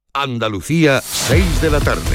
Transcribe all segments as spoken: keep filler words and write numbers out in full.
Andalucía, seis de la tarde.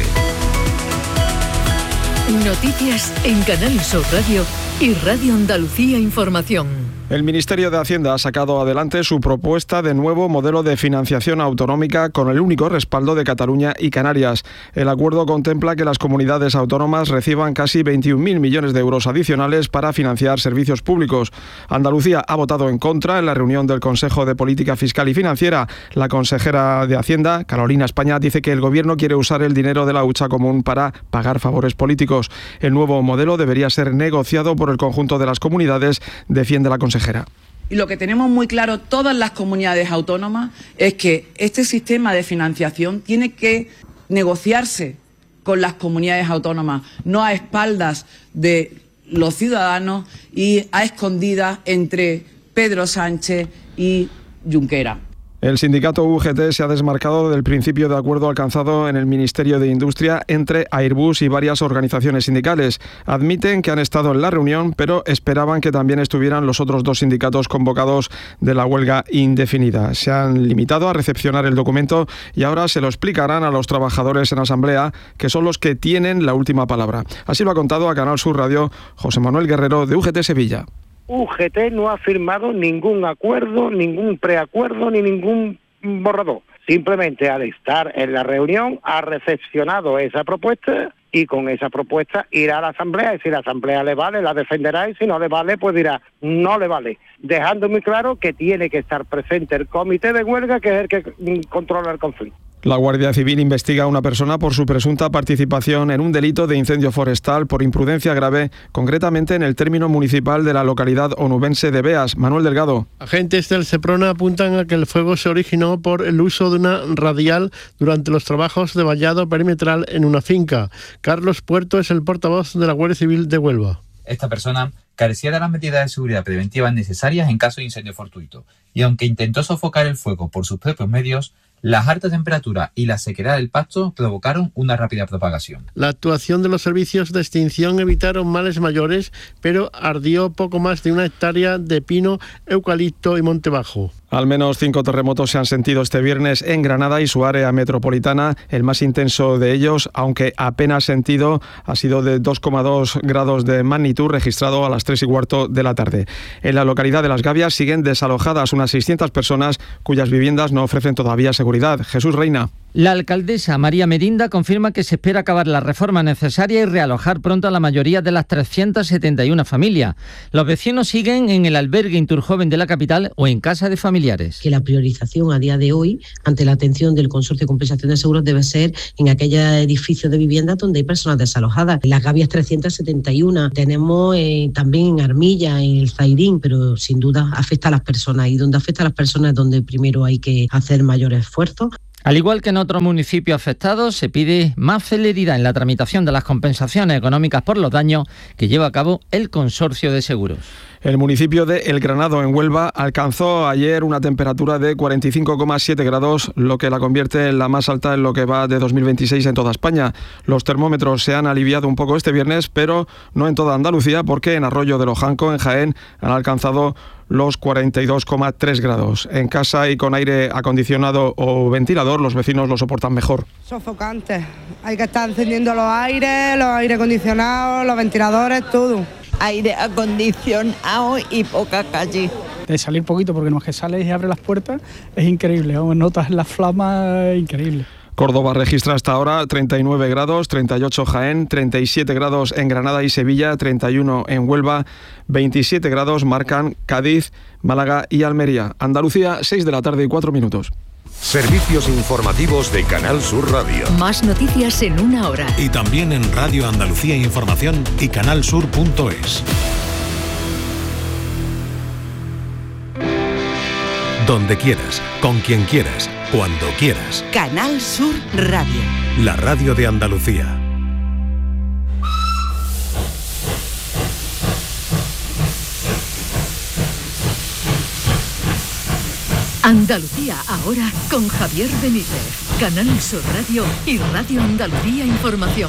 Noticias en Canal Sur Radio y Radio Andalucía Información. El Ministerio de Hacienda ha sacado adelante su propuesta de nuevo modelo de financiación autonómica con el único respaldo de Cataluña y Canarias. El acuerdo contempla que las comunidades autónomas reciban casi veintiún mil millones de euros adicionales para financiar servicios públicos. Andalucía ha votado en contra en la reunión del Consejo de Política Fiscal y Financiera. La consejera de Hacienda, Carolina España, dice que el Gobierno quiere usar el dinero de la hucha común para pagar favores políticos. El nuevo modelo debería ser negociado por el conjunto de las comunidades, defiende la consejera. Y lo que tenemos muy claro todas las comunidades autónomas es que este sistema de financiación tiene que negociarse con las comunidades autónomas, no a espaldas de los ciudadanos y a escondidas entre Pedro Sánchez y Junqueras. El sindicato U G T se ha desmarcado del principio de acuerdo alcanzado en el Ministerio de Industria entre Airbus y varias organizaciones sindicales. Admiten que han estado en la reunión, pero esperaban que también estuvieran los otros dos sindicatos convocados de la huelga indefinida. Se han limitado a recepcionar el documento y ahora se lo explicarán a los trabajadores en asamblea, que son los que tienen la última palabra. Así lo ha contado a Canal Sur Radio José Manuel Guerrero de U G T Sevilla. U G T no ha firmado ningún acuerdo, ningún preacuerdo ni ningún borrador. Simplemente al estar en la reunión ha recepcionado esa propuesta y con esa propuesta irá a la asamblea y si la asamblea le vale la defenderá y si no le vale pues dirá no le vale, dejando muy claro que tiene que estar presente el comité de huelga que es el que controla el conflicto. La Guardia Civil investiga a una persona por su presunta participación en un delito de incendio forestal por imprudencia grave, concretamente en el término municipal de la localidad onubense de Beas. Manuel Delgado. Agentes del Seprona apuntan a que el fuego se originó por el uso de una radial durante los trabajos de vallado perimetral en una finca. Carlos Puerto es el portavoz de la Guardia Civil de Huelva. Esta persona carecía de las medidas de seguridad preventivas necesarias en caso de incendio fortuito y aunque intentó sofocar el fuego por sus propios medios, las altas temperaturas y la sequedad del pasto provocaron una rápida propagación. La actuación de los servicios de extinción evitaron males mayores, pero ardió poco más de una hectárea de pino, eucalipto y monte bajo. Al menos cinco terremotos se han sentido este viernes en Granada y su área metropolitana. El más intenso de ellos, aunque apenas sentido, ha sido de dos coma dos grados de magnitud, registrado a las tres y cuarto de la tarde. En la localidad de Las Gavias siguen desalojadas unas seiscientas personas cuyas viviendas no ofrecen todavía seguridad. Jesús Reina. La alcaldesa María Medinda confirma que se espera acabar la reforma necesaria y realojar pronto a la mayoría de las trescientas setenta y una familias. Los vecinos siguen en el albergue Inturjoven de la capital o en casa de familiares. Que la priorización a día de hoy, ante la atención del Consorcio de Compensación de Seguros, debe ser en aquellos edificios de vivienda donde hay personas desalojadas. En Las Gavias trescientas setenta y una, tenemos eh, también en Armilla, en el Zairín, pero sin duda afecta a las personas y donde afecta a las personas es donde primero hay que hacer mayores esfuerzos. Al igual que en otros municipios afectados, se pide más celeridad en la tramitación de las compensaciones económicas por los daños que lleva a cabo el Consorcio de Seguros. El municipio de El Granado, en Huelva, alcanzó ayer una temperatura de cuarenta y cinco coma siete grados, lo que la convierte en la más alta en lo que va de dos mil veintiséis en toda España. Los termómetros se han aliviado un poco este viernes, pero no en toda Andalucía, porque en Arroyo del Ojanco, en Jaén, han alcanzado los cuarenta y dos coma tres grados. En casa y con aire acondicionado o ventilador, los vecinos lo soportan mejor. Sofocante. Hay que estar encendiendo los aires, los aire acondicionados, los ventiladores, todo. Aire acondicionado y poca calle. De salir poquito, porque no es que sales y abres las puertas, es increíble, notas la flama, increíble. Córdoba registra hasta ahora treinta y nueve grados, treinta y ocho Jaén, treinta y siete grados en Granada y Sevilla, treinta y uno en Huelva, veintisiete grados marcan Cádiz, Málaga y Almería. Andalucía, seis de la tarde y cuatro minutos. Servicios informativos de Canal Sur Radio. Más noticias en una hora. Y también en Radio Andalucía Información y canalsur punto es. Donde quieras, con quien quieras, cuando quieras. Canal Sur Radio. La radio de Andalucía. Andalucía ahora con Javier Benítez. Canal Sur Radio y Radio Andalucía Información.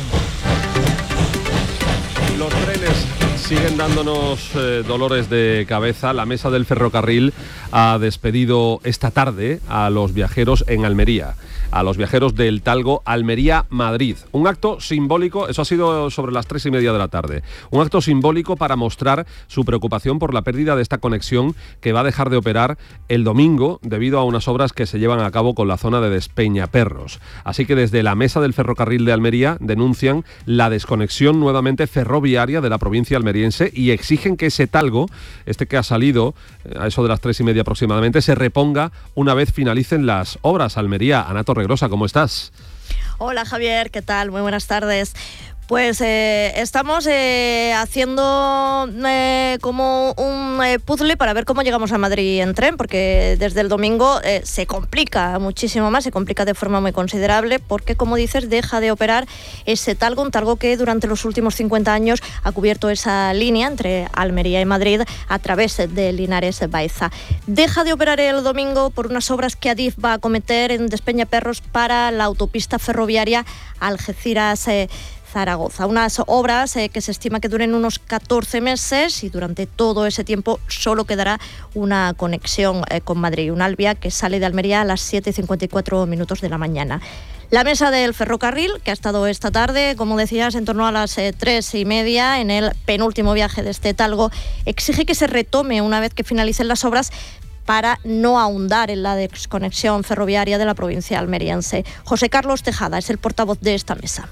Los trenes siguen dándonos eh, dolores de cabeza. La mesa del ferrocarril ha despedido esta tarde a los viajeros en Almería, a los viajeros del Talgo Almería-Madrid. Un acto simbólico, eso ha sido sobre las tres y media de la tarde, un acto simbólico para mostrar su preocupación por la pérdida de esta conexión que va a dejar de operar el domingo debido a unas obras que se llevan a cabo con la zona de Despeñaperros. Así que desde la mesa del ferrocarril de Almería denuncian la desconexión nuevamente ferroviaria de la provincia almeriense y exigen que ese Talgo, este que ha salido a eso de las tres y media aproximadamente, se reponga una vez finalicen las obras. Almería, Ana Torregrosa, ¿cómo estás? Hola Javier, ¿qué tal? Muy buenas tardes. Pues eh, estamos eh, haciendo eh, como un eh, puzzle para ver cómo llegamos a Madrid en tren, porque desde el domingo eh, se complica muchísimo más, se complica de forma muy considerable, porque como dices, deja de operar ese Talgo, un Talgo que durante los últimos cincuenta años ha cubierto esa línea entre Almería y Madrid a través de Linares Baeza. Deja de operar el domingo por unas obras que Adif va a acometer en Despeñaperros para la autopista ferroviaria Algeciras eh, Zaragoza. Unas obras eh, que se estima que duren unos catorce meses y durante todo ese tiempo solo quedará una conexión eh, con Madrid, una Alvia que sale de Almería a las siete y cincuenta y cuatro minutos de la mañana. La mesa del ferrocarril, que ha estado esta tarde, como decías, en torno a las eh, tres y media, en el penúltimo viaje de este Talgo, exige que se retome una vez que finalicen las obras para no ahondar en la desconexión ferroviaria de la provincia almeriense. José Carlos Tejada es el portavoz de esta mesa.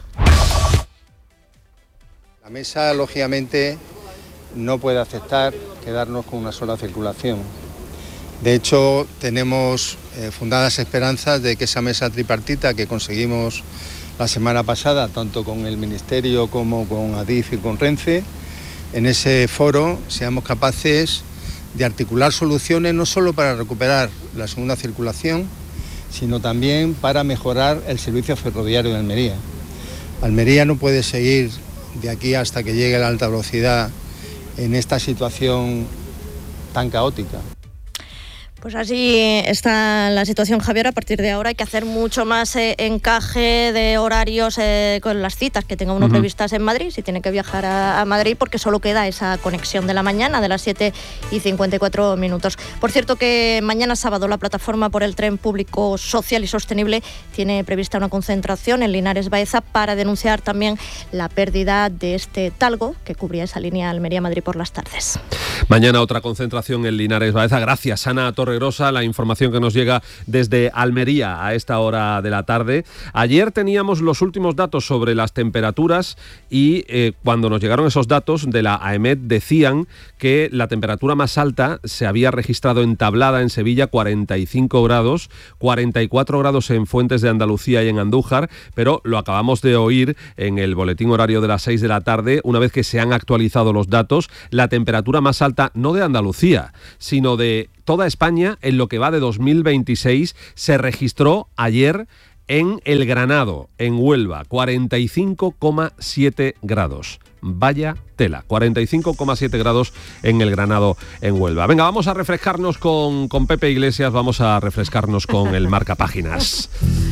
La mesa, lógicamente, no puede aceptar quedarnos con una sola circulación. De hecho, tenemos eh, fundadas esperanzas de que esa mesa tripartita que conseguimos la semana pasada, tanto con el Ministerio como con Adif y con Renfe, en ese foro seamos capaces de articular soluciones no solo para recuperar la segunda circulación, sino también para mejorar el servicio ferroviario de Almería. Almería no puede seguir de aquí hasta que llegue la alta velocidad en esta situación tan caótica. Pues así está la situación, Javier. A partir de ahora hay que hacer mucho más eh, encaje de horarios eh, con las citas que tenga uno uh-huh. previstas en Madrid, si tiene que viajar a, a Madrid, porque solo queda esa conexión de la mañana, de las siete y cincuenta y cuatro minutos. Por cierto que mañana sábado la Plataforma por el Tren Público Social y Sostenible tiene prevista una concentración en Linares Baeza para denunciar también la pérdida de este Talgo que cubría esa línea Almería-Madrid por las tardes. Mañana otra concentración en Linares Baeza. Gracias, Ana Torregrosa. La información que nos llega desde Almería a esta hora de la tarde. Ayer teníamos los últimos datos sobre las temperaturas y eh, cuando nos llegaron esos datos de la AEMET decían que la temperatura más alta se había registrado en Tablada, en Sevilla, cuarenta y cinco grados, cuarenta y cuatro grados en Fuentes de Andalucía y en Andújar, pero lo acabamos de oír en el boletín horario de las seis de la tarde, una vez que se han actualizado los datos, la temperatura más alta no de Andalucía, sino de toda España, en lo que va de dos mil veintiséis, se registró ayer en El Granado, en Huelva, cuarenta y cinco coma siete grados. Vaya tela, cuarenta y cinco coma siete grados en El Granado, en Huelva. Venga, vamos a refrescarnos con, con Pepe Iglesias, vamos a refrescarnos con el Marcapáginas.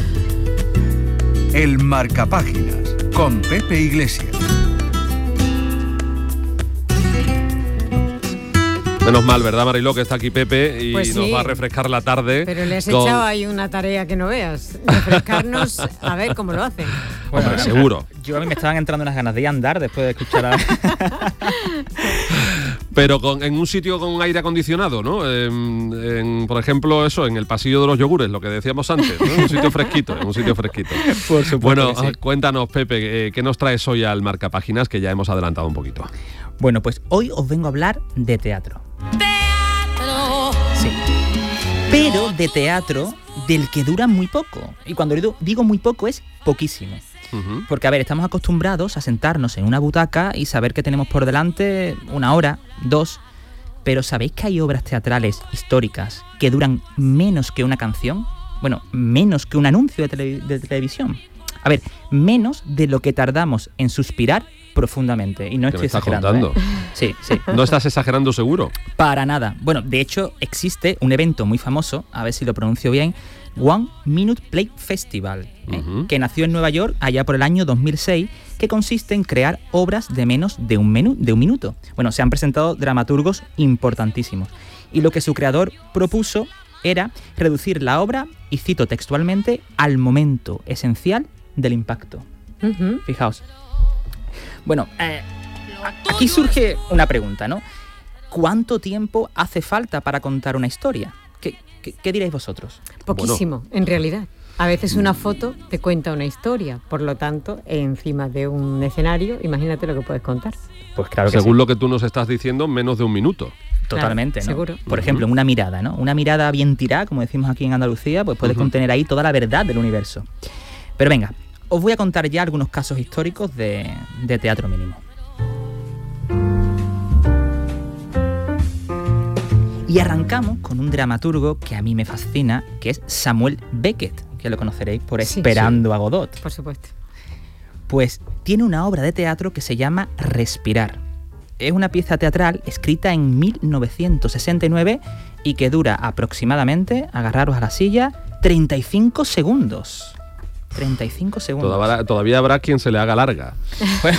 El Marcapáginas, con Pepe Iglesias. Menos mal, ¿verdad, Mariló, que está aquí Pepe y pues sí, nos va a refrescar la tarde? Pero le has con... echado ahí una tarea que no veas. Refrescarnos, a ver cómo lo hacen. Bueno, hombre, seguro. Yo a mí me estaban entrando unas ganas de andar después de escuchar a... Pero con, en un sitio con aire acondicionado, ¿no? En, en, por ejemplo, eso, en el pasillo de los yogures, lo que decíamos antes, ¿no? En un sitio fresquito, en un sitio fresquito. Por supuesto. Bueno, sí. Cuéntanos, Pepe, eh, ¿qué nos traes hoy al Marcapáginas, que ya hemos adelantado un poquito? Bueno, pues hoy os vengo a hablar de teatro. ¡Teatro! Sí. Pero de teatro del que dura muy poco. Y cuando digo muy poco es poquísimo. Uh-huh. Porque, a ver, estamos acostumbrados a sentarnos en una butaca y saber que tenemos por delante una hora, dos, pero ¿sabéis que hay obras teatrales históricas que duran menos que una canción? Bueno, menos que un anuncio de, tele- de televisión. A ver, menos de lo que tardamos en suspirar profundamente. Y no estoy exagerando. ¿eh? Sí, sí. ¿No estás exagerando seguro? Para nada. Bueno, de hecho, existe un evento muy famoso, a ver si lo pronuncio bien, One Minute Play Festival, ¿eh? uh-huh. que nació en Nueva York allá por el año dos mil seis, que consiste en crear obras de menos de un, menú, de un minuto. Bueno, se han presentado dramaturgos importantísimos. Y lo que su creador propuso era reducir la obra, y cito textualmente, al momento esencial del impacto. Uh-huh. Fijaos. Bueno, eh, aquí surge una pregunta, ¿no? ¿Cuánto tiempo hace falta para contar una historia? ¿Qué, qué, qué diréis vosotros? Poquísimo, bueno. En realidad. A veces una foto te cuenta una historia, por lo tanto, encima de un escenario, imagínate lo que puedes contar. Pues claro que Según sí. lo que tú nos estás diciendo, menos de un minuto. Totalmente, claro, ¿no? Seguro. Por ejemplo, en una mirada, ¿no? Una mirada bien tirada, como decimos aquí en Andalucía, pues puedes uh-huh. contener ahí toda la verdad del universo. Pero venga, os voy a contar ya algunos casos históricos de, de teatro mínimo. Y arrancamos con un dramaturgo que a mí me fascina, que es Samuel Beckett, que lo conoceréis por Esperando sí, sí. a Godot. Por supuesto. Pues tiene una obra de teatro que se llama Respirar. Es una pieza teatral escrita en mil novecientos sesenta y nueve y que dura aproximadamente, agarraros a la silla, treinta y cinco segundos. treinta y cinco segundos. Todavía, todavía habrá quien se le haga larga. Bueno,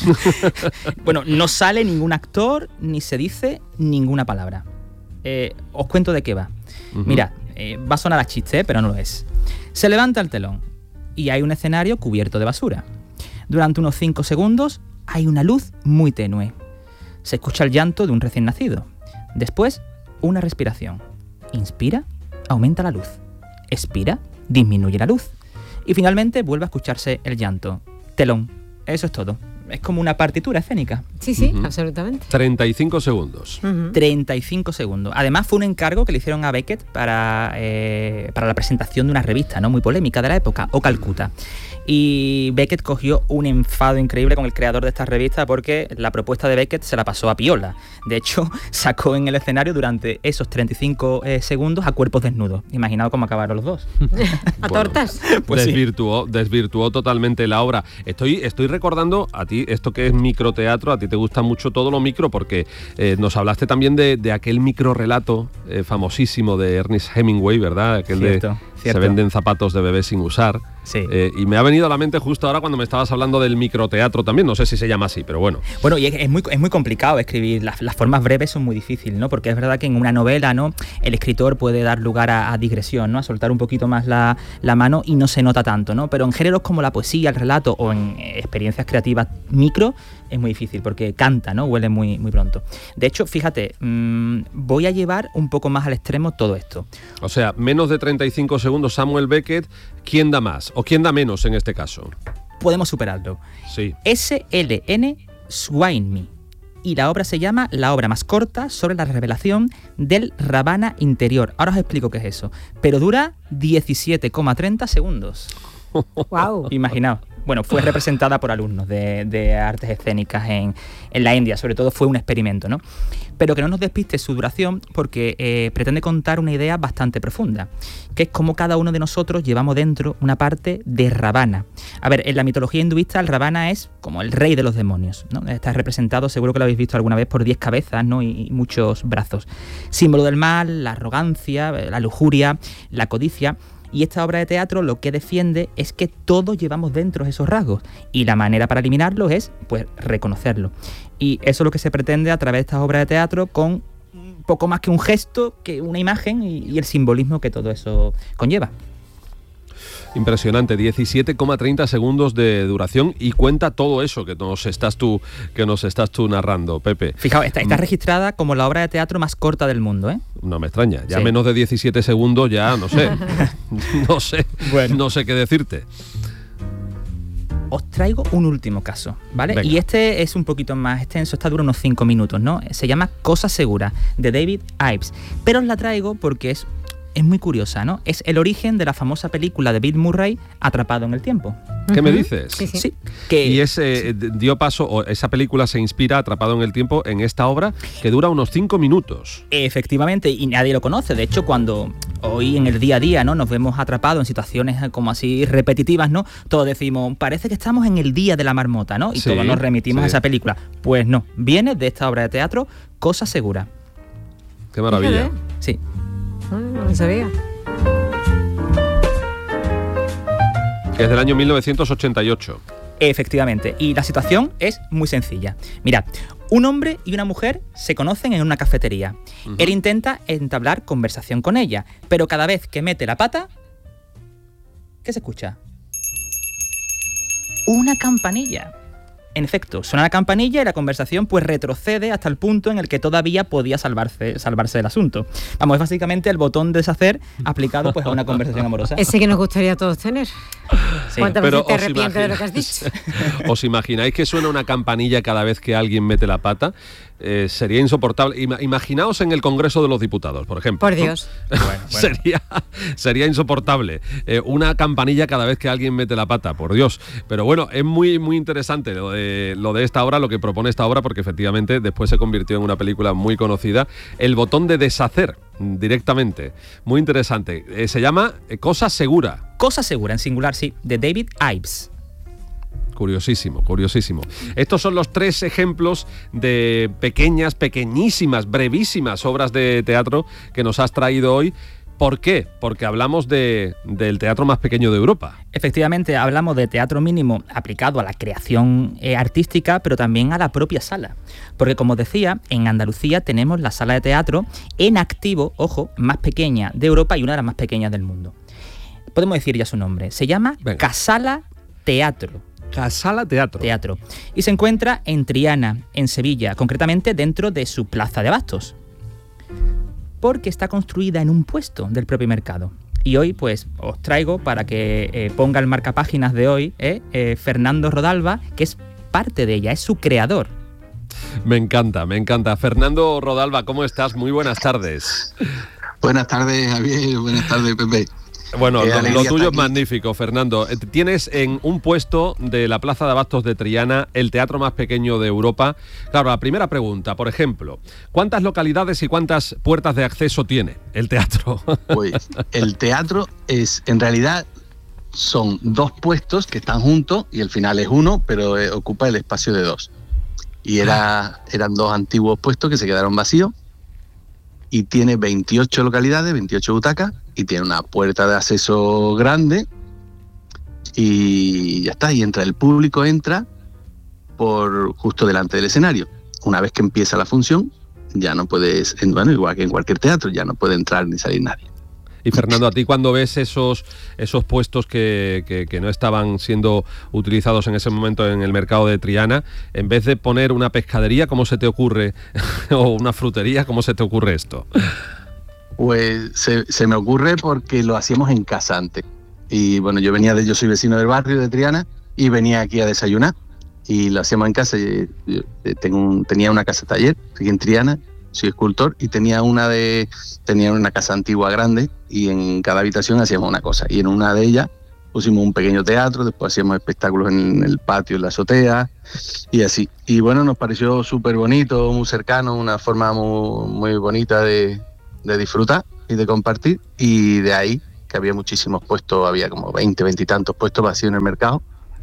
bueno, no sale ningún actor ni se dice ninguna palabra. Eh, os cuento de qué va. Uh-huh. Mirad, eh, va a sonar a chiste, pero no lo es. Se levanta el telón y hay un escenario cubierto de basura. Durante unos cinco segundos hay una luz muy tenue. Se escucha el llanto de un recién nacido. Después, una respiración. Inspira, aumenta la luz. Expira, disminuye la luz. Y finalmente vuelve a escucharse el llanto. Telón. Eso es todo. Es como una partitura escénica. Sí, sí, uh-huh. absolutamente. treinta y cinco segundos. Uh-huh. treinta y cinco segundos. Además fue un encargo que le hicieron a Beckett para, eh, para la presentación de una revista, ¿no? Muy polémica de la época, O Calcuta. Y Beckett cogió un enfado increíble con el creador de esta revista porque la propuesta de Beckett se la pasó a piola. De hecho, sacó en el escenario durante esos treinta y cinco eh, segundos a cuerpos desnudos. Imaginaos cómo acabaron los dos. ¿A tortas? Pues desvirtuó, sí. desvirtuó totalmente la obra. Estoy, estoy recordando a ti, esto que es microteatro, a ti te gusta mucho todo lo micro porque eh, nos hablaste también de, de aquel microrelato eh, famosísimo de Ernest Hemingway, ¿verdad? Aquel Cierto, de cierto. Se venden zapatos de bebé sin usar. Sí. Eh, y me ha venido a la mente justo ahora cuando me estabas hablando del microteatro también, no sé si se llama así, pero bueno. Bueno, y es, es, muy, es muy complicado escribir, las, las formas breves son muy difíciles, ¿no? Porque es verdad que en una novela, ¿no? El escritor puede dar lugar a, a digresión, ¿no? A soltar un poquito más la, la mano y no se nota tanto, ¿no? Pero en géneros como la poesía, el relato o en eh, experiencias creativas micro es muy difícil porque canta, ¿no? Huele muy, muy pronto. De hecho, fíjate, mmm, voy a llevar un poco más al extremo todo esto. O sea, menos de treinta y cinco segundos, Samuel Beckett, ¿quién da más? ¿O quién da menos en este caso? Podemos superarlo. Sí. S L N Swine y la obra se llama La obra más corta sobre la revelación del Ravana interior. Ahora os explico qué es eso. Pero dura diecisiete coma treinta segundos. Wow. Imaginaos. Bueno, fue representada por alumnos de, de artes escénicas en, en la India, sobre todo fue un experimento, ¿no? Pero que no nos despiste su duración porque eh, pretende contar una idea bastante profunda, que es cómo cada uno de nosotros llevamos dentro una parte de Ravana. A ver, en la mitología hinduista el Ravana es como el rey de los demonios, ¿no? Está representado, seguro que lo habéis visto alguna vez, por diez cabezas, ¿no? y, y muchos brazos. Símbolo del mal, la arrogancia, la lujuria, la codicia. Y esta obra de teatro lo que defiende es que todos llevamos dentro esos rasgos y la manera para eliminarlos es, pues, reconocerlos. Y eso es lo que se pretende a través de esta obra de teatro con un poco más que un gesto, que una imagen y, y el simbolismo que todo eso conlleva. Impresionante, diecisiete coma treinta segundos de duración y cuenta todo eso que nos estás tú, que nos estás tú narrando, Pepe. Fijaos, está, está registrada como la obra de teatro más corta del mundo, ¿eh? No me extraña, ya Sí. menos de diecisiete segundos ya no sé, no sé, Bueno. no sé qué decirte. Os traigo un último caso, ¿vale? Venga. Y este es un poquito más extenso, esta dura unos cinco minutos, ¿no? Se llama Cosa Segura, de David Ives. Pero os la traigo porque es, es muy curiosa, ¿no? Es el origen de la famosa película de Bill Murray, Atrapado en el tiempo. ¿Qué Uh-huh. me dices? Sí, sí. sí que, y ese sí. dio paso, o esa película se inspira, Atrapado en el tiempo, en esta obra que dura unos cinco minutos. Efectivamente, y nadie lo conoce. De hecho, cuando hoy en el día a día, ¿no? Nos vemos atrapados en situaciones como así repetitivas, ¿no? Todos decimos, parece que estamos en el día de la marmota, ¿no? Y Sí, todos nos remitimos sí. a esa película. Pues no, viene de esta obra de teatro, Cosa Segura. Qué maravilla. Fíjate. Sí. Ah, no lo sabía. Es del año mil novecientos ochenta y ocho. Efectivamente, y la situación es muy sencilla. Mirad, un hombre y una mujer se conocen en una cafetería. Uh-huh. Él intenta entablar conversación con ella, pero cada vez que mete la pata, ¿qué se escucha? Una campanilla. En efecto, suena la campanilla y la conversación pues retrocede hasta el punto en el que todavía podía salvarse, salvarse el asunto. Vamos, es básicamente el botón de deshacer aplicado pues a una conversación amorosa. Ese que nos gustaría a todos tener. Sí. ¿Cuántas Pero veces te os arrepientes imagina- de lo que has dicho? ¿Os imagináis que suena una campanilla cada vez que alguien mete la pata? Eh, sería insoportable. Ima- imaginaos en el Congreso de los Diputados, por ejemplo. Por ¿no? Dios. Bueno, bueno. sería, sería insoportable. Eh, una campanilla cada vez que alguien mete la pata, por Dios. Pero bueno, es muy, muy interesante lo de, lo de esta obra, lo que propone esta obra, porque efectivamente después se convirtió en una película muy conocida. El botón de deshacer directamente. Muy interesante. Eh, se llama eh, Cosa Segura. Cosa segura, en singular, sí, de David Ives. Curiosísimo, curiosísimo. Estos son los tres ejemplos de pequeñas, pequeñísimas, brevísimas obras de teatro que nos has traído hoy. ¿Por qué? Porque hablamos de, del teatro más pequeño de Europa. Efectivamente, hablamos de teatro mínimo aplicado a la creación eh, artística, pero también a la propia sala. Porque, como decía, en Andalucía tenemos la sala de teatro en activo, ojo, más pequeña de Europa y una de las más pequeñas del mundo. Podemos decir ya su nombre. Se llama Venga. Casala Teatro. Casala Teatro. Teatro. Y se encuentra en Triana, en Sevilla, concretamente dentro de su plaza de abastos. Porque está construida en un puesto del propio mercado. Y hoy, pues, os traigo para que eh, ponga el marcapáginas de hoy, eh, eh, Fernando Rodalba, que es parte de ella, es su creador. Me encanta, me encanta. Fernando Rodalba, ¿cómo estás? Muy buenas tardes. Buenas tardes, Javier. Buenas tardes, Pepe. Bueno, Qué lo, alegría lo estar tuyo es aquí. magnífico, Fernando. Eh, Tienes en un puesto de la Plaza de Abastos de Triana el teatro más pequeño de Europa. Claro, la primera pregunta, por ejemplo, ¿cuántas localidades y cuántas puertas de acceso tiene el teatro? Pues el teatro es, en realidad, son dos puestos que están juntos y el final es uno, pero eh, ocupa el espacio de dos. Y era, eran dos antiguos puestos que se quedaron vacíos y tiene veintiocho localidades, veintiocho butacas y tiene una puerta de acceso grande y ya está. Y entra el público, entra por justo delante del escenario. Una vez que empieza la función, ya no puedes, bueno, igual que en cualquier teatro, ya no puede entrar ni salir nadie. Y Fernando, a ti cuando ves esos, esos puestos que, que, que no estaban siendo utilizados en ese momento en el mercado de Triana, en vez de poner una pescadería, ¿cómo se te ocurre? O una frutería, ¿cómo se te ocurre esto? Pues se, se me ocurre porque lo hacíamos en casa antes. Y bueno, yo venía de, yo soy vecino del barrio de Triana y venía aquí a desayunar. Y lo hacíamos en casa. Yo, yo tengo un, tenía una casa taller aquí en Triana, soy escultor y tenía una de tenía una casa antigua grande y en cada habitación hacíamos una cosa. Y en una de ellas pusimos un pequeño teatro, después hacíamos espectáculos en el patio, en la azotea y así. Y bueno, nos pareció súper bonito, muy cercano, una forma muy, muy bonita de, de disfrutar y de compartir. Y de ahí, que había muchísimos puestos, había como veinte, veinte y tantos puestos vacíos en el mercado.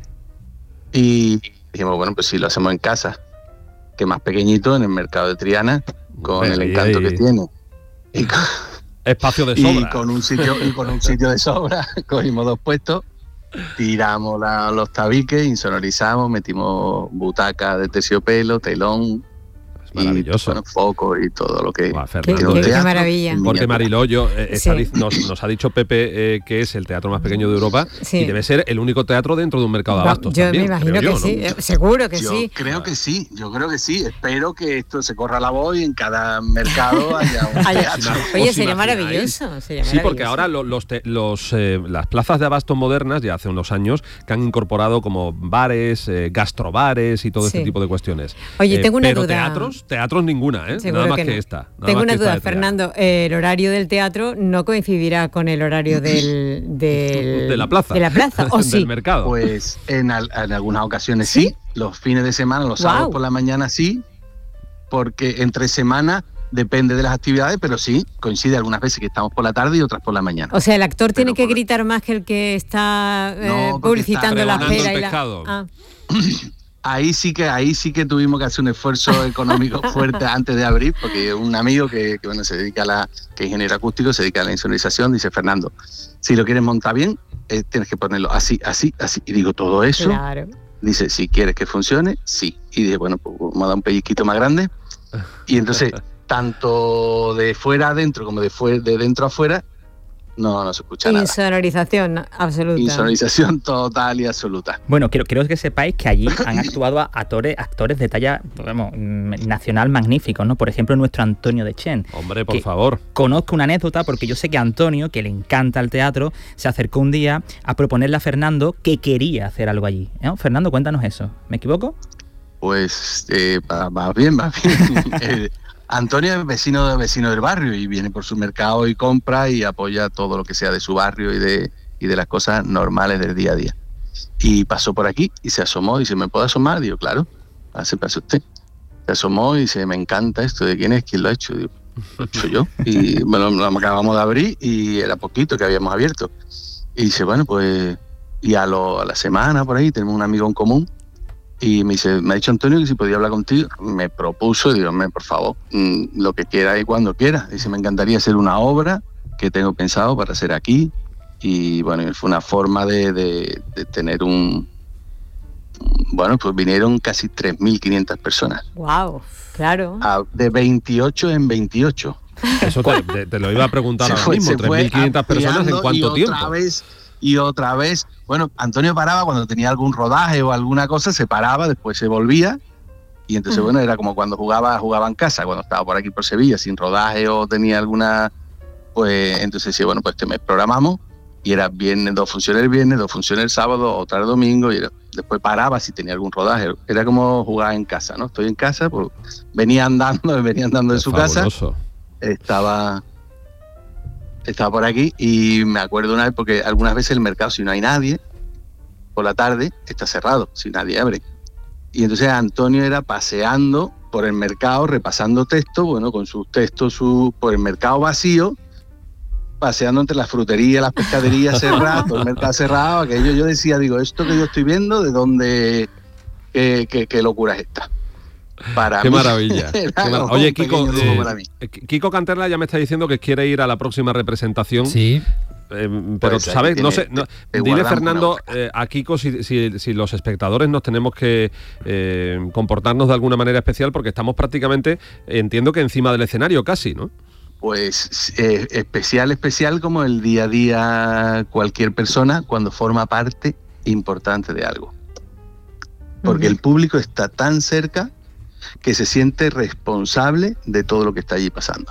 Y dijimos, bueno, pues si lo hacemos en casa, que más pequeñito, en el mercado de Triana, con Ahí, el encanto ahí. que tiene. Y con, Espacio de y sobra. con un sitio y con un sitio de sobra, cogimos dos puestos, tiramos la- los tabiques, insonorizamos, metimos butacas de terciopelo, telón, maravilloso. y bueno, foco y todo lo que Fernando, tiene un qué- qué teatro maravilla. en Porque miniatura. Mariló, yo, eh, esta Sí. diz- nos, nos ha dicho Pepe eh, que es el teatro más pequeño de Europa Sí. y debe ser el único teatro dentro de un mercado de Va, abastos. yo también, me imagino creo que yo, ¿no? sí, eh, seguro que Yo sí. creo que sí, yo creo que sí. Espero que esto se corra la voz y en cada mercado haya un Ay, teatro. Oye, ¿Os sería imagináis? maravilloso. Sería Sí, porque maravilloso. ahora lo- los, te- los, eh, las plazas de abastos modernas, ya hace unos años, que han incorporado como bares, eh, gastrobares y todo Sí. este tipo de cuestiones. Oye, Eh, tengo una pero duda. teatros, teatros ninguna, ¿eh? Seguro Nada más que que, no. esta. nada Tengo más una que esta duda, de Triana. Fernando. El horario del teatro no coincidirá con el horario del, del- De la plaza. De la plaza, ¿o Del sí? mercado. Pues en, al- en algunas ocasiones sí, los fines de semana, los Guau. sábados por la mañana sí, porque entre semana depende de las actividades, pero sí, coincide algunas veces que estamos por la tarde y otras por la mañana. O sea, el actor tiene que gritar más que el que está eh, No, porque publicitando está la pregonando pera el y la... pescado. Ah, Ahí sí que ahí sí que tuvimos que hacer un esfuerzo económico fuerte antes de abrir, porque un amigo que, que, bueno se dedica a la que es ingeniero acústico, se dedica a la insonorización, dice: Fernando, si lo quieres montar bien, eh, tienes que ponerlo así, así, así. Y digo, todo eso, claro. Dice, si quieres que funcione, sí. Y dije, bueno, pues vamos a dar un pellizquito más grande. Y entonces, tanto de fuera adentro como de, fue, de dentro afuera, no, no se escucha nada. Insonorización absoluta. Insonorización total y absoluta. Bueno, quiero, quiero que sepáis que allí han actuado a actores, actores de talla, vamos, nacional magníficos, ¿no? Por ejemplo, nuestro Antonio Dechen. Hombre, por favor. Conozco una anécdota porque yo sé que Antonio, que le encanta el teatro, se acercó un día a proponerle a Fernando que quería hacer algo allí. ¿No? Fernando, cuéntanos eso. ¿Me equivoco? Pues eh, va, va bien, va bien. eh, Antonio es vecino, vecino del barrio y viene por su mercado y compra y apoya todo lo que sea de su barrio y de, y de las cosas normales del día a día. Y pasó por aquí y se asomó y dice, ¿me puedo asomar? Digo, claro, pase, pase usted. Se asomó y dice, me encanta esto, ¿de quién es? ¿Quién lo ha hecho? Digo, lo he hecho yo. Y bueno, lo acabamos de abrir y era poquito que habíamos abierto. Y dice, bueno, pues, y a, lo, a la semana por ahí tenemos un amigo en común. Y me dice, me ha dicho Antonio que si podía hablar contigo. Me propuso, digo, por favor, mmm, lo que quiera y cuando quiera. Dice, me encantaría hacer una obra que tengo pensado para hacer aquí. Y bueno, fue una forma de, de, de tener un... Bueno, pues vinieron casi tres mil quinientas personas. Wow, claro. A, de veintiocho en veintiocho. Eso te, te, te lo iba a preguntar ahora mismo, tres mil quinientas personas en cuánto y tiempo. Otra vez, y otra vez, bueno, Antonio paraba cuando tenía algún rodaje o alguna cosa, se paraba, después se volvía, y entonces, uh-huh. bueno, era como cuando jugaba, jugaba en casa, cuando estaba por aquí por Sevilla, sin rodaje o tenía alguna, pues entonces sí, bueno, pues este mes programamos, y era viernes, dos funciones el viernes, dos funciones el sábado, otra el domingo, y era, después paraba si tenía algún rodaje, era como jugar en casa, ¿no? Estoy en casa, pues venía andando, venía andando de su fabuloso. casa, estaba... Estaba por aquí y me acuerdo una vez, porque algunas veces el mercado, si no hay nadie, por la tarde está cerrado, si nadie abre. Y entonces Antonio era paseando por el mercado, repasando textos, bueno, con sus textos su, por el mercado vacío, paseando entre las fruterías, las pescaderías cerradas, todo el mercado cerrado, aquello yo decía, digo, esto que yo estoy viendo, ¿de dónde, qué, qué, qué locura es esta? Para qué mí, maravilla. Qué mar... Oye, Kiko, eh, Kiko Canterla ya me está diciendo que quiere ir a la próxima representación. Sí. Eh, pero, pues ¿sabes? Tiene, no sé. No, te, te dile, Fernando, eh, a Kiko si, si, si los espectadores nos tenemos que eh, comportarnos de alguna manera especial, porque estamos prácticamente, entiendo que encima del escenario casi, ¿no? Pues eh, especial, especial como el día a día cualquier persona cuando forma parte importante de algo. Porque uh-huh. el público está tan cerca que se siente responsable de todo lo que está allí pasando.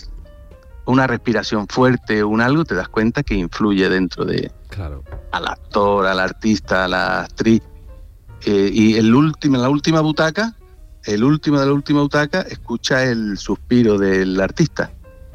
Una respiración fuerte o un algo, te das cuenta que influye dentro de claro. al actor, al artista, a la actriz. Eh, y el último, en la última butaca, el último de la última butaca, escucha el suspiro del artista.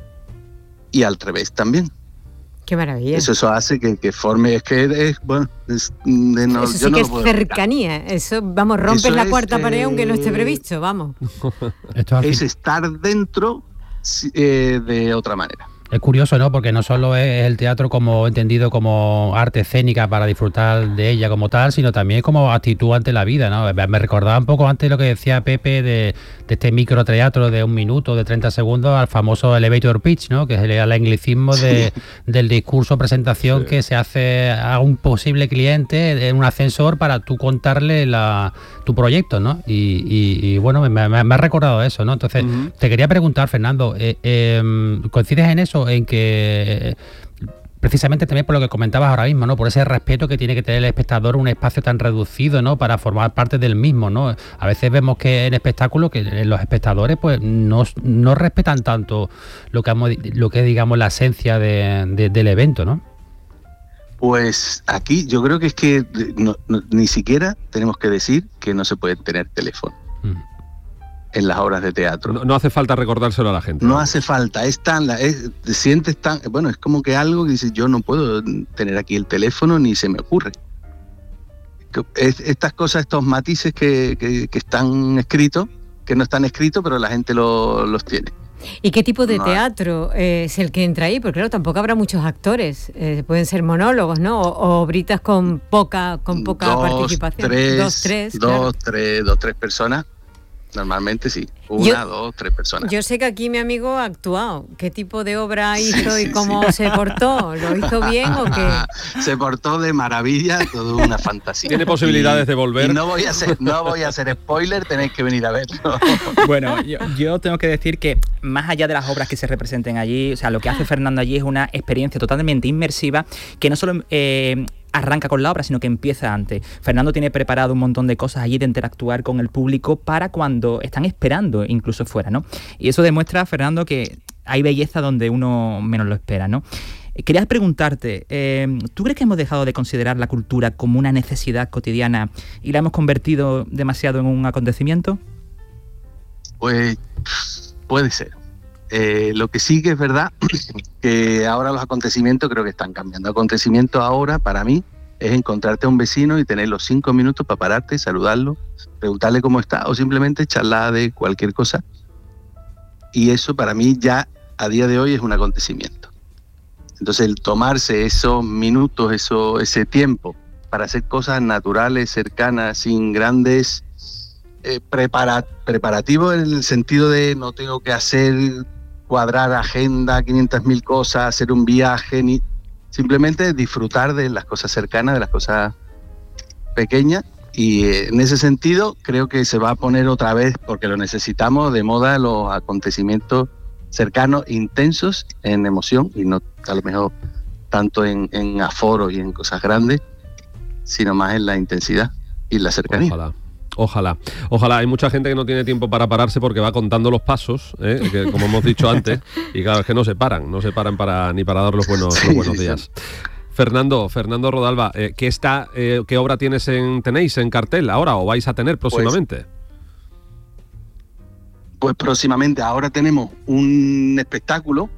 Y al revés también. Qué maravilla. Eso, eso hace que, que forme, es que es, bueno, es, de no, eso sí yo no que lo es puedo cercanía, explicar. Eso, vamos, rompes eso la es, cuarta pared eh, aunque no esté previsto, vamos. Esto es estar dentro eh, de otra manera. Es curioso, ¿no? Porque no solo es el teatro como entendido como arte escénica para disfrutar de ella como tal, sino también como actitud ante la vida, ¿no? Me recordaba un poco antes lo que decía Pepe de, de este microteatro de un minuto, de treinta segundos, al famoso elevator pitch, ¿no? Que es el, el anglicismo de, sí. del discurso presentación sí. que se hace a un posible cliente en un ascensor para tú contarle la, tu proyecto, ¿no? Y, y, y bueno, me, me, me ha recordado eso, ¿no? Entonces, uh-huh. te quería preguntar, Fernando, eh, eh, ¿coincides en eso? En que precisamente también por lo que comentabas ahora mismo, ¿no? Por ese respeto que tiene que tener el espectador un espacio tan reducido, ¿no? Para formar parte del mismo, ¿no? A veces vemos que en espectáculos que los espectadores pues no, no respetan tanto lo que, lo que digamos la esencia de, de, del evento, ¿no? Pues aquí yo creo que es que no, no, ni siquiera tenemos que decir que no se puede tener teléfono. Mm. En las obras de teatro. No, no hace falta recordárselo a la gente. No, ¿no? hace falta, es tan, es, te sientes tan, bueno, es como que algo que dices, yo no puedo tener aquí el teléfono ni se me ocurre. Es, estas cosas, estos matices que, que, que están escritos, que no están escritos, pero la gente lo, los tiene. ¿Y qué tipo de no teatro eh, es el que entra ahí? Porque claro, tampoco habrá muchos actores, eh, pueden ser monólogos, ¿no? O, o britas con poca, con poca dos, participación. Tres, dos, tres, dos, claro. tres, dos, tres personas. Normalmente sí, una, Yo- dos, tres personas. Yo sé que aquí mi amigo ha actuado. ¿Qué tipo de obra hizo sí, y cómo sí. se portó? ¿Lo hizo bien o qué? Se portó de maravilla, todo una fantasía. Tiene posibilidades y, de volver. Y no voy a hacer, no voy a hacer spoiler, tenéis que venir a verlo. Bueno, yo, yo tengo que decir que más allá de las obras que se representen allí, o sea, lo que hace Fernando allí es una experiencia totalmente inmersiva que no solo eh, arranca con la obra, sino que empieza antes. Fernando tiene preparado un montón de cosas allí de interactuar con el público para cuando están esperando, incluso fuera, ¿no? Y eso demuestra, Fernando, que hay belleza donde uno menos lo espera, ¿no? Quería preguntarte, eh, ¿tú crees que hemos dejado de considerar la cultura como una necesidad cotidiana y la hemos convertido demasiado en un acontecimiento? Pues puede ser. Eh, lo que sí que es verdad que ahora los acontecimientos creo que están cambiando. Acontecimientos ahora para mí es encontrarte a un vecino y tener los cinco minutos para pararte, saludarlo, preguntarle cómo está o simplemente charlar de cualquier cosa. Y eso para mí ya a día de hoy es un acontecimiento. Entonces el tomarse esos minutos, eso, ese tiempo para hacer cosas naturales, cercanas, sin grandes eh, prepara, preparativos en el sentido de no tengo que hacer, cuadrar agenda, quinientas mil cosas, hacer un viaje, ni simplemente disfrutar de las cosas cercanas, de las cosas pequeñas. Y eh, en ese sentido creo que se va a poner otra vez, porque lo necesitamos, de moda los acontecimientos cercanos, intensos en emoción y no a lo mejor tanto en, en aforo y en cosas grandes, sino más en la intensidad y la cercanía. Ojalá. Ojalá, ojalá. Hay mucha gente que no tiene tiempo para pararse porque va contando los pasos, ¿eh? Que, como hemos dicho antes, y claro, es que no se paran, no se paran para ni para dar los buenos, sí, los buenos días. Sí. Fernando, Fernando Rodalba, eh, ¿qué está, eh, qué obra tienes en, tenéis en cartel ahora o vais a tener próximamente? Pues, pues próximamente, ahora tenemos un espectáculo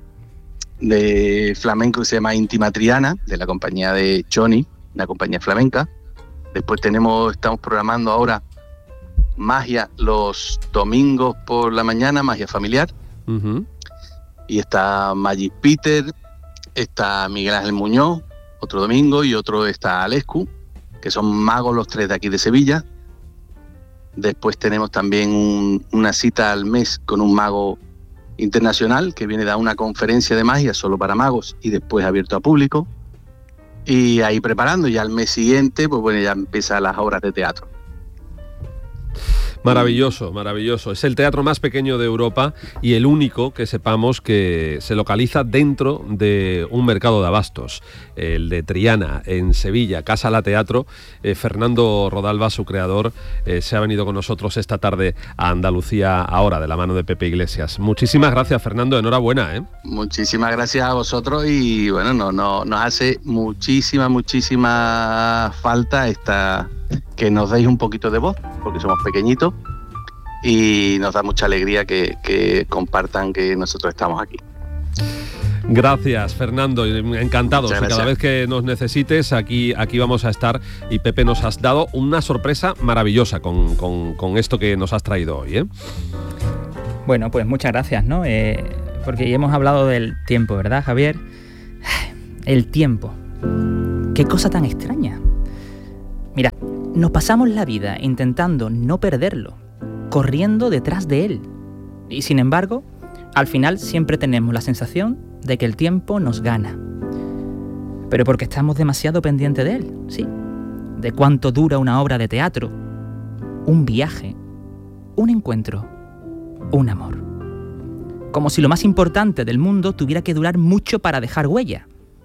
de flamenco que se llama Íntima Triana, de la compañía de Johnny, una compañía flamenca. Después tenemos, estamos programando ahora magia los domingos por la mañana, magia familiar. Uh-huh. Y está Magic Peter, está Miguel Ángel Muñoz, otro domingo, y otro está Alescu, que son magos los tres de aquí de Sevilla. Después tenemos también un, una cita al mes con un mago internacional que viene a dar una conferencia de magia solo para magos y después abierto a público. Y ahí preparando, ya al mes siguiente, pues bueno, ya empiezan las obras de teatro. Maravilloso, maravilloso. Es el teatro más pequeño de Europa y el único que sepamos que se localiza dentro de un mercado de abastos, el de Triana, en Sevilla, Casa La Teatro. Eh, Fernando Rodalba, su creador, eh, se ha venido con nosotros esta tarde a Andalucía ahora, de la mano de Pepe Iglesias. Muchísimas gracias, Fernando, enhorabuena, ¿eh? Muchísimas gracias a vosotros y bueno, no, no, nos hace muchísima, muchísima falta esta... que nos deis un poquito de voz, porque somos pequeñitos y nos da mucha alegría que, que compartan que nosotros estamos aquí. Gracias, Fernando, encantados. Cada vez que nos necesites, aquí, aquí vamos a estar. Y Pepe, nos has dado una sorpresa maravillosa con, con, con esto que nos has traído hoy, ¿eh? Bueno, pues muchas gracias, ¿no? Eh, porque ya hemos hablado del tiempo, ¿verdad, Javier? El tiempo. Qué cosa tan extraña. Mira, nos pasamos la vida intentando no perderlo, corriendo detrás de él. Y sin embargo, al final siempre tenemos la sensación de que el tiempo nos gana. Pero porque estamos demasiado pendientes de él, sí. De cuánto dura una obra de teatro, un viaje, un encuentro, un amor. Como si lo más importante del mundo tuviera que durar mucho para dejar huella.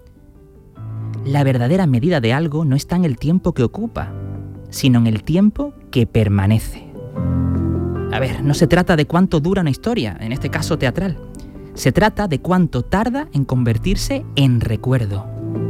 La verdadera medida de algo no está en el tiempo que ocupa, sino en el tiempo que permanece. A ver, no se trata de cuánto dura una historia, en este caso teatral. Se trata de cuánto tarda en convertirse en recuerdo.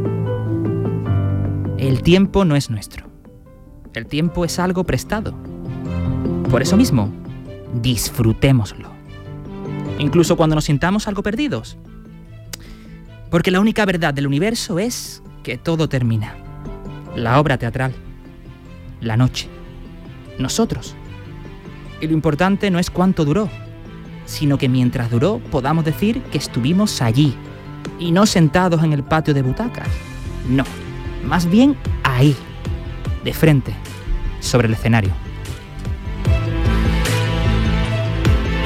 El tiempo no es nuestro. El tiempo es algo prestado. Por eso mismo, disfrutémoslo. Incluso cuando nos sintamos algo perdidos. Porque la única verdad del universo es que todo termina. La obra teatral, la noche, nosotros. Y lo importante no es cuánto duró, sino que mientras duró podamos decir que estuvimos allí y no sentados en el patio de butacas. No, más bien ahí, de frente, sobre el escenario.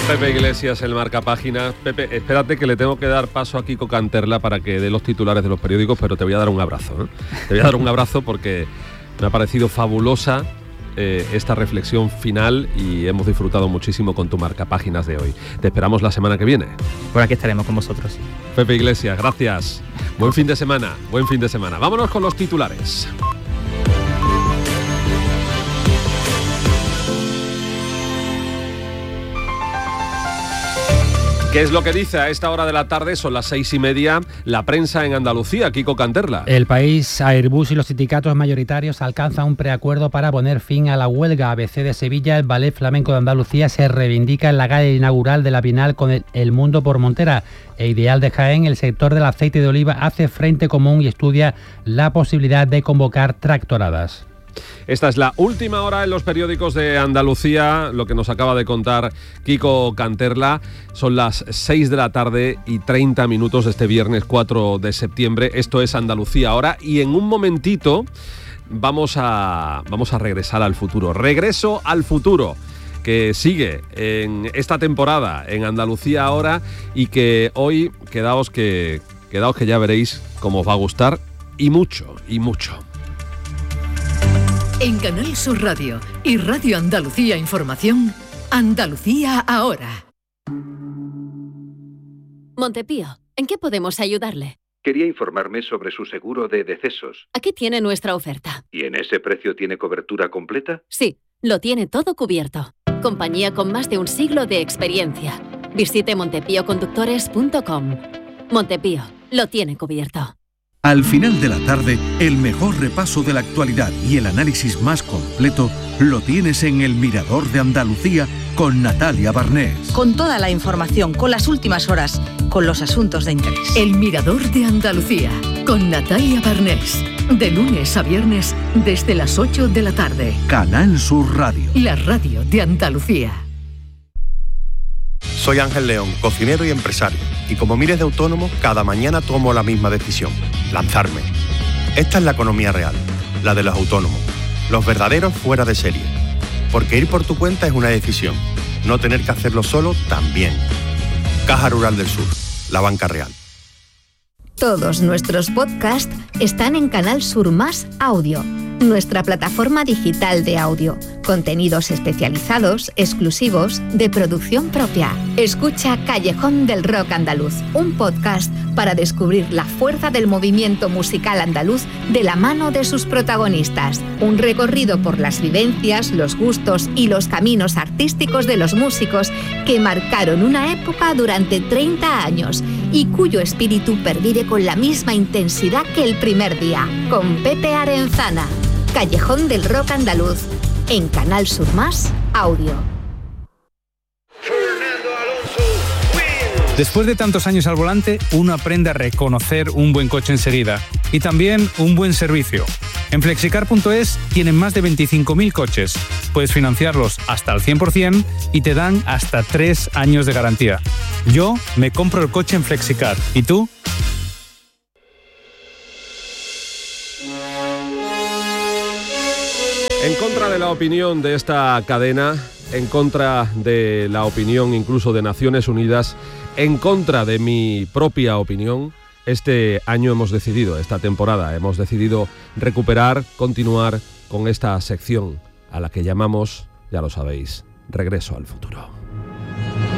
Pepe Iglesias, el marcapáginas. Pepe, espérate que le tengo que dar paso a Kiko Canterla para que dé los titulares de los periódicos, pero te voy a dar un abrazo, ¿eh? Te voy a dar un abrazo porque me ha parecido fabulosa eh, esta reflexión final y hemos disfrutado muchísimo con tu marcapáginas de hoy. Te esperamos la semana que viene. Por aquí estaremos con vosotros. Pepe Iglesias, gracias. Buen fin de semana, buen fin de semana. Vámonos con los titulares. ¿Qué es lo que dice a esta hora de la tarde? Son las seis y media. La prensa en Andalucía, Kiko Canterla. El País, Airbus y los sindicatos mayoritarios alcanzan un preacuerdo para poner fin a la huelga. A B C de Sevilla, el Ballet Flamenco de Andalucía se reivindica en la gala inaugural de la Bienal con el, el Mundo por Montera. E Ideal de Jaén, el sector del aceite de oliva hace frente común y estudia la posibilidad de convocar tractoradas. Esta es la última hora en los periódicos de Andalucía, lo que nos acaba de contar Kiko Canterla. Son las seis de la tarde y treinta minutos de este viernes cuatro de septiembre. Esto es Andalucía ahora y en un momentito vamos a, vamos a regresar al futuro. Regreso al futuro, que sigue en esta temporada en Andalucía ahora y que hoy, quedaos que, quedaos que ya veréis cómo os va a gustar y mucho, y mucho. En Canal Sur Radio y Radio Andalucía Información, Andalucía ahora. Montepío, ¿en qué podemos ayudarle? Quería informarme sobre su seguro de decesos. Aquí tiene nuestra oferta. ¿Y en ese precio tiene cobertura completa? Sí, lo tiene todo cubierto. Compañía con más de un siglo de experiencia. Visite montepío conductores punto com. Montepío, lo tiene cubierto. Al final de la tarde, el mejor repaso de la actualidad y el análisis más completo lo tienes en El Mirador de Andalucía con Natalia Barnés. Con toda la información, con las últimas horas, con los asuntos de interés. El Mirador de Andalucía con Natalia Barnés. De lunes a viernes desde las ocho de la tarde. Canal Sur Radio. La radio de Andalucía. Soy Ángel León, cocinero y empresario, y como miles de autónomos, cada mañana tomo la misma decisión, lanzarme. Esta es la economía real, la de los autónomos, los verdaderos fuera de serie. Porque ir por tu cuenta es una decisión, no tener que hacerlo solo también. Caja Rural del Sur, la banca real. Todos nuestros podcasts están en Canal Sur Más Audio, nuestra plataforma digital de audio. Contenidos especializados, exclusivos, de producción propia. Escucha Callejón del Rock Andaluz, un podcast para descubrir la fuerza del movimiento musical andaluz de la mano de sus protagonistas. Un recorrido por las vivencias, los gustos y los caminos artísticos de los músicos que marcaron una época durante treinta años y cuyo espíritu pervive con la misma intensidad que el primer día. Con Pepe Arenzana. Callejón del Rock Andaluz, en Canal Sur Más Audio. Después de tantos años al volante, uno aprende a reconocer un buen coche enseguida y también un buen servicio. En flexicar punto es tienen más de veinticinco mil coches. Puedes financiarlos hasta al cien por ciento y te dan hasta tres años de garantía. Yo me compro el coche en Flexicar. ¿Y tú? En contra de la opinión de esta cadena, en contra de la opinión incluso de Naciones Unidas, en contra de mi propia opinión, este año hemos decidido, esta temporada, hemos decidido recuperar, continuar con esta sección a la que llamamos, ya lo sabéis, Regreso al Futuro.